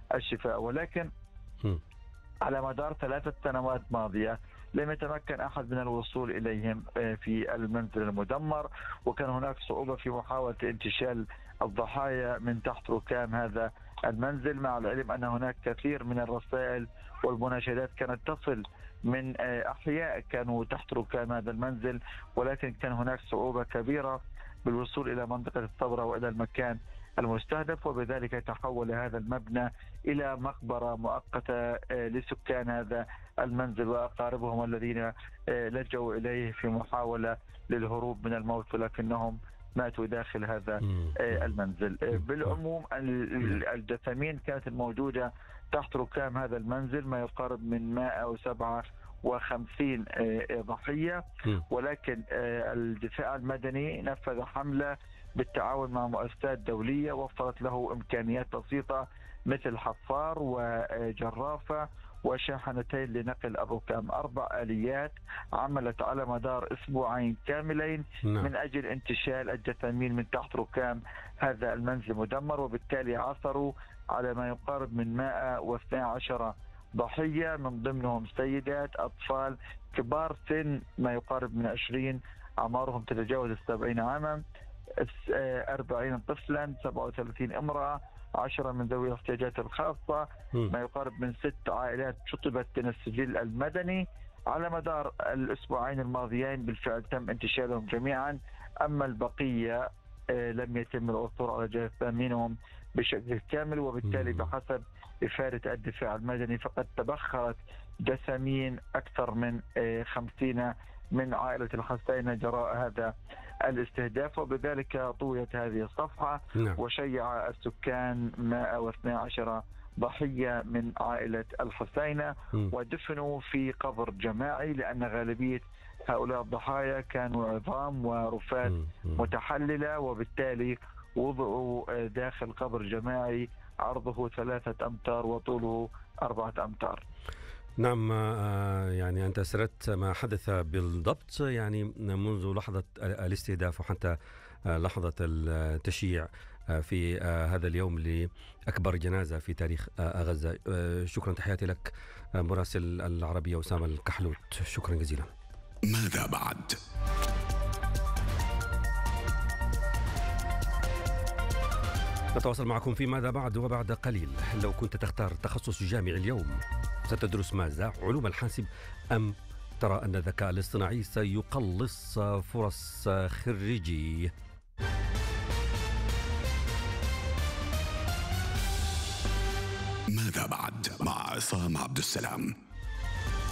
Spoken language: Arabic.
الشفاء. ولكن على مدار 3 سنوات ماضية لم يتمكن أحد من الوصول إليهم في المنزل المدمر، وكان هناك صعوبة في محاولة انتشال الضحايا من تحت ركام هذا المنزل، مع العلم أن هناك كثير من الرسائل والمناشدات كانت تصل من أحياء كانوا تحت ركام هذا المنزل، ولكن كان هناك صعوبة كبيرة بالوصول إلى منطقة الثورة وإلى المكان المستهدف، وبذلك تحول هذا المبنى إلى مقبرة مؤقتة لسكان هذا المنزل وأقاربهم الذين لجوا إليه في محاولة للهروب من الموت، ولكنهم ماتوا داخل هذا المنزل. بالعموم الجثامين كانت الموجودة تحت ركام هذا المنزل ما يقارب من 157 ضحية، ولكن الدفاع المدني نفذ حملة بالتعاون مع مؤسسات دولية وفرت له إمكانيات بسيطة مثل حفار وجرافة وشاحنتين لنقل الركام. 4 آليات عملت على مدار 2 أسبوع كاملين من أجل انتشال الجثامين من تحت ركام هذا المنزل المدمر، وبالتالي عثروا على ما يقارب من 112 ضحية، من ضمنهم سيدات، أطفال، كبار سن ما يقارب من 20 أعمارهم تتجاوز 70 عاما، 40 طفلا، 37 امرأة، 10 من ذوي الاحتياجات الخاصة، ما يقارب من 6 عائلات شطبت من السجل المدني. على مدار 2 أسبوعين الماضيين بالفعل تم انتشالهم جميعا، أما البقية لم يتم العثور على جثامينهم بشكل كامل، وبالتالي بحسب إفادة الدفاع المدني فقد تبخرت جثامين أكثر من 50 من عائلة الحسينة جراء هذا الاستهداف، وبذلك طويت هذه الصفحة وشيع السكان 112 ضحية من عائلة الحسينة ودفنوا في قبر جماعي، لأن غالبية هؤلاء الضحايا كانوا عظام ورفات متحللة، وبالتالي وضعوا داخل قبر جماعي عرضه 3 أمتار وطوله 4 أمتار. نعم، يعني أنت سردت ما حدث بالضبط، يعني منذ لحظة الاستهداف وحتى لحظة التشييع في هذا اليوم لأكبر جنازة في تاريخ غزة. شكرا، تحياتي لك مراسل العربية أسامة الكحلوت، شكرا جزيلا. ماذا بعد؟ نتواصل معكم في ماذا بعد، وبعد قليل. لو كنت تختار تخصص جامعي اليوم ستدرس ماذا؟ علوم الحاسب أم ترى أن الذكاء الاصطناعي سيقلص فرص خريجي؟ ماذا بعد مع عصام عبد السلام.